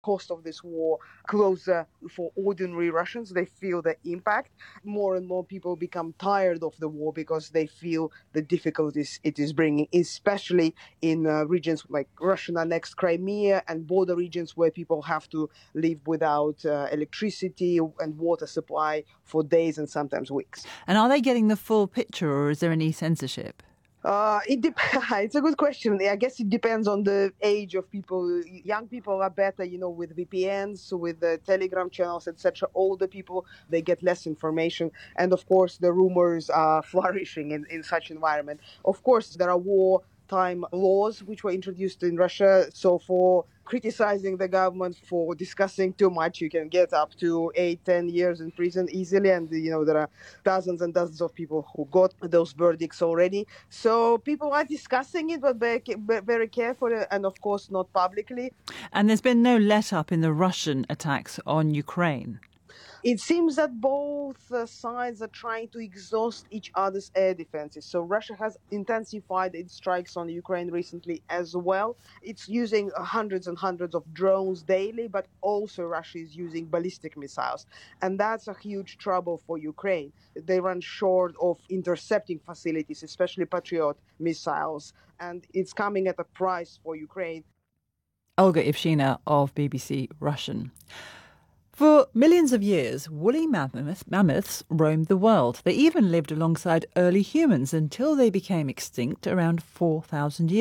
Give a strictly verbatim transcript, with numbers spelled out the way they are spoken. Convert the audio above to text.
cost of this war closer for ordinary Russians. They feel the impact. More and more people become tired of the war because they feel the difficulties it is bringing, especially in uh, regions like Russian-annexed Crimea and border regions where people have to live without uh, electricity and water supply for days and sometimes weeks. And are they getting the full picture, or is there any censorship? Uh, it dep- it's a good question. I guess it depends on the age of people. Young people are better, you know, with V P Ns, with the Telegram channels, et cetera. Older people, they get less information. And of course, the rumors are flourishing in, in such environment. Of course, there are war time laws which were introduced in Russia. So for criticizing the government, for discussing too much, you can get up to eight, ten years in prison easily. And, you know, there are dozens and dozens of people who got those verdicts already. So people are discussing it, but very, very carefully and, of course, not publicly. And there's been no let-up in the Russian attacks on Ukraine. It seems that both uh, sides are trying to exhaust each other's air defenses. So Russia has intensified its strikes on Ukraine recently as well. It's using hundreds and hundreds of drones daily, but also Russia is using ballistic missiles. And that's a huge trouble for Ukraine. They run short of intercepting facilities, especially Patriot missiles. And it's coming at a price for Ukraine. Olga Ivshina of B B C Russian. For millions of years, woolly mammoth, mammoths roamed the world. They even lived alongside early humans until they became extinct around four thousand years